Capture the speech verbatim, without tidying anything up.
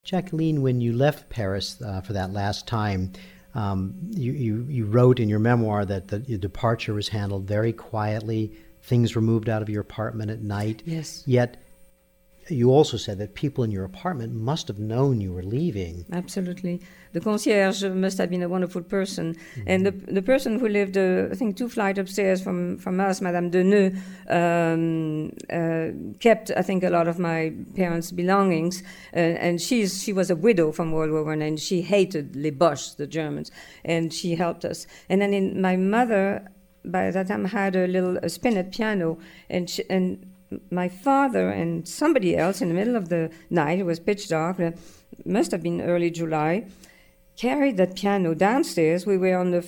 Jacqueline, when you left Paris uh, for that last time, um, you, you, you wrote in your memoir that the, your departure was handled very quietly. Things were moved out of your apartment at night. Yes. Yet you also said that people in your apartment must have known you were leaving. Absolutely. The concierge must have been a wonderful person. Mm-hmm. And the the person who lived, uh, I think, two flights upstairs from, from us, Madame Deneux, um, uh, kept, I think, a lot of my parents' belongings. Uh, and she's she was a widow from World War One, and she hated les Boches, the Germans, and she helped us. And then in, my mother, by that time, had a little a spinet piano, and she, and my father and somebody else in the middle of the night, it was pitch dark, it must have been early July, carried that piano downstairs. We were on the